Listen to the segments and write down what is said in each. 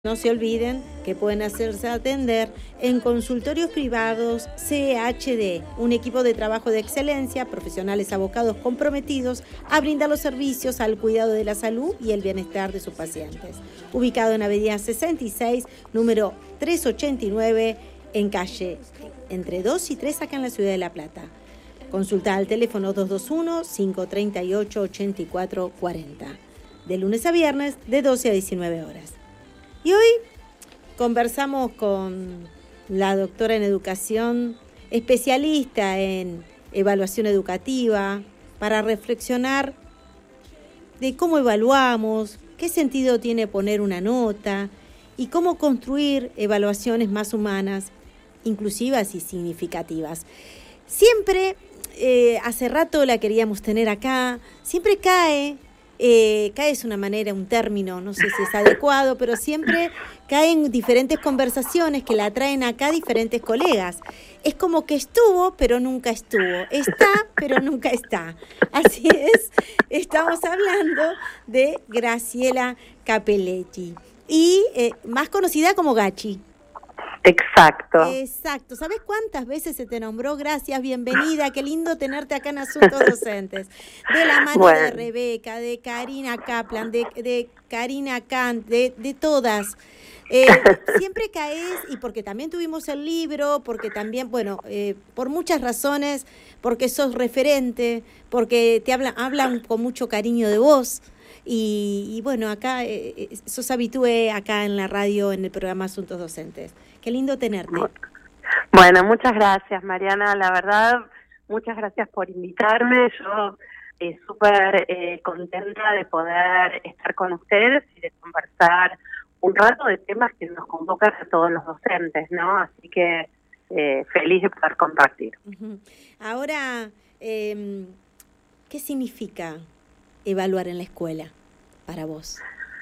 No se olviden que pueden hacerse atender en consultorios privados CHD, un equipo de trabajo de excelencia, profesionales abocados comprometidos a brindar los servicios al cuidado de la salud y el bienestar de sus pacientes. Ubicado en Avenida 66, número 389, en calle entre 2 y 3 acá en la ciudad de La Plata. Consulta al teléfono 221-538-8440. De lunes a viernes, de 12 a 19 horas. Y hoy conversamos con la doctora en educación, especialista en evaluación educativa, para reflexionar de cómo evaluamos, qué sentido tiene poner una nota y cómo construir evaluaciones más humanas, inclusivas y significativas. Siempre, hace rato la queríamos tener acá, siempre cae es una manera, un término, no sé si es adecuado, pero siempre caen diferentes conversaciones que la traen acá diferentes colegas. Es como que estuvo, pero nunca estuvo. Está, pero nunca está. Así es, estamos hablando de Graciela Capelletti, y más conocida como Gachi. Exacto. Exacto. ¿Sabes cuántas veces se te nombró? Gracias, bienvenida, qué lindo tenerte acá en Asuntos Docentes. De la mano de Rebeca, de Karina Kaplan, de Karina Kant, de todas. Siempre caes, y porque también tuvimos el libro, porque también, por muchas razones, porque sos referente, porque te hablan con mucho cariño de vos. Y bueno, acá sos habitué acá en la radio, en el programa Asuntos Docentes. Qué lindo tenerte. Bueno, muchas gracias, Mariana. La verdad, muchas gracias por invitarme. Yo súper contenta de poder estar con ustedes y de conversar un rato de temas que nos convocan a todos los docentes, ¿no? Así que feliz de poder compartir. Uh-huh. Ahora, ¿qué significa evaluar en la escuela para vos?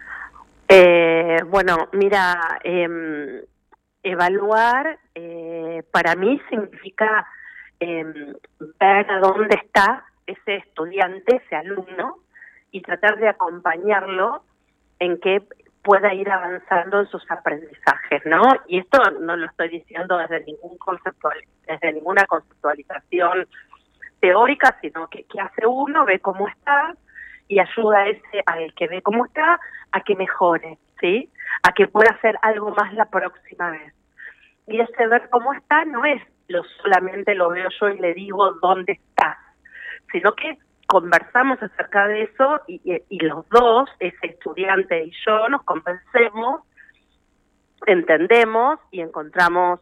Bueno, mira, evaluar para mí significa ver a dónde está ese estudiante, ese alumno, y tratar de acompañarlo en que pueda ir avanzando en sus aprendizajes, ¿no? Y esto no lo estoy diciendo desde ninguna conceptualización teórica, sino que hace uno, ve cómo está y ayuda al que ve cómo está a que mejore, ¿sí? A que pueda hacer algo más la próxima vez. Y ese ver cómo está no es solamente lo veo yo y le digo dónde estás, sino que conversamos acerca de eso y los dos, ese estudiante y yo, nos convencemos, entendemos y encontramos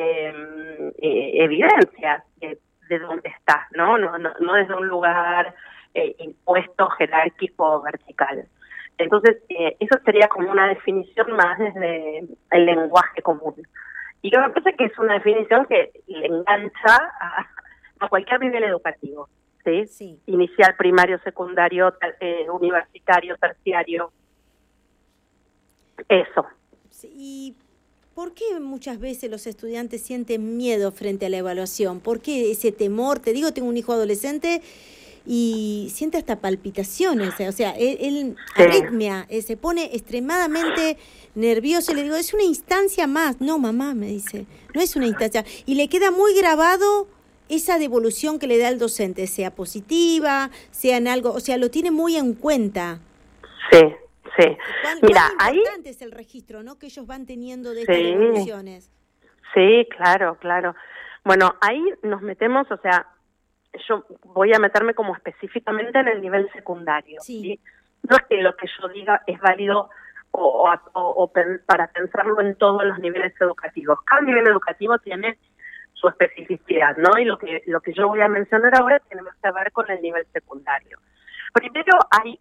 evidencias de dónde está, ¿no? No desde un lugar impuesto, jerárquico o vertical. Entonces, eso sería como una definición más desde el lenguaje común. Y yo me parece que es una definición que le engancha a cualquier nivel educativo, ¿sí? Sí. Inicial, primario, secundario, universitario, terciario. Eso. Sí. ¿Y por qué muchas veces los estudiantes sienten miedo frente a la evaluación? ¿Por qué ese temor? Te digo, tengo un hijo adolescente y siente hasta palpitaciones, o sea, él arritmia, se pone extremadamente nervioso, y le digo, es una instancia más. No, mamá, me dice, no es una instancia. Y le queda muy grabado esa devolución que le da el docente, sea positiva, sea en algo, o sea, lo tiene muy en cuenta. Sí. Mira, cuán importante es el registro, ¿no?, que ellos van teniendo de estas devoluciones. Sí, claro. Bueno, ahí nos metemos, o sea, yo voy a meterme como específicamente en el nivel secundario. Sí. No es que lo que yo diga es válido o para pensarlo en todos los niveles educativos. Cada nivel educativo tiene su especificidad, ¿no? Y lo que yo voy a mencionar ahora tiene más que ver con el nivel secundario. Primero hay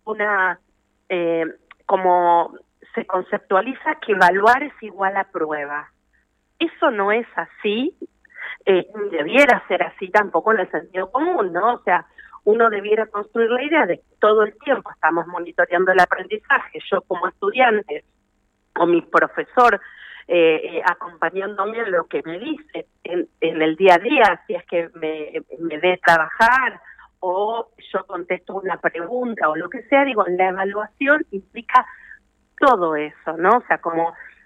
como se conceptualiza que evaluar es igual a prueba. Eso no es así. Debiera ser así tampoco en el sentido común, ¿no? O sea, uno debiera construir la idea de que todo el tiempo estamos monitoreando el aprendizaje, yo como estudiante o mi profesor acompañándome en lo que me dice en el día a día, si es que me dé trabajar o yo contesto una pregunta o lo que sea. Digo, la evaluación implica todo eso, ¿no? O sea, como